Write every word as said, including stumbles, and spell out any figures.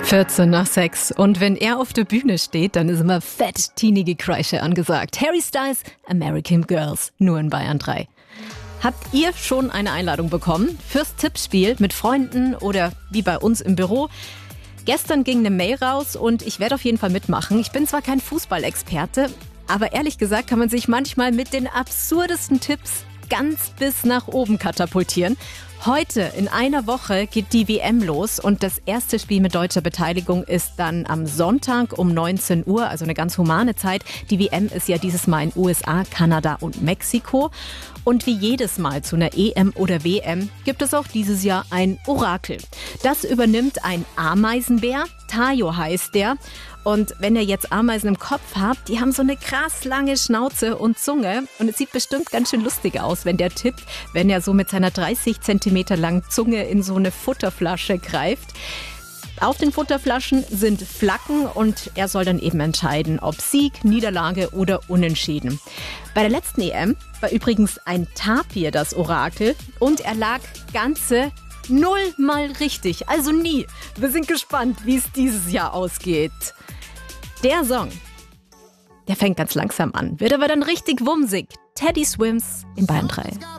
vierzehn nach sechs. Und wenn er auf der Bühne steht, dann ist immer fett teenige Kreische angesagt. Harry Styles, American Girls, nur in Bayern drei. Habt ihr schon eine Einladung bekommen fürs Tippspiel mit Freunden oder wie bei uns im Büro? Gestern ging eine Mail raus und ich werde auf jeden Fall mitmachen. Ich bin zwar kein Fußballexperte, aber ehrlich gesagt kann man sich manchmal mit den absurdesten Tipps ganz bis nach oben katapultieren. Heute in einer Woche geht die W M los und das erste Spiel mit deutscher Beteiligung ist dann am Sonntag um neunzehn Uhr, also eine ganz humane Zeit. Die W M ist ja dieses Mal in U S A, Kanada und Mexiko. Und wie jedes Mal zu einer E M oder W M gibt es auch dieses Jahr ein Orakel. Das übernimmt ein Ameisenbär, Tayo heißt der. Und wenn ihr jetzt Ameisen im Kopf habt, die haben so eine krass lange Schnauze und Zunge. Und es sieht bestimmt ganz schön lustig aus, wenn der tippt, wenn er so mit seiner dreißig Zentimeter langen Zunge in so eine Futterflasche greift. Auf den Futterflaschen sind Flaggen und er soll dann eben entscheiden, ob Sieg, Niederlage oder Unentschieden. Bei der letzten E M war übrigens ein Tapir das Orakel und er lag ganze nullmal richtig, also nie. Wir sind gespannt, wie es dieses Jahr ausgeht. Der Song, der fängt ganz langsam an, wird aber dann richtig wumsig. Teddy Swims in Bayern drei.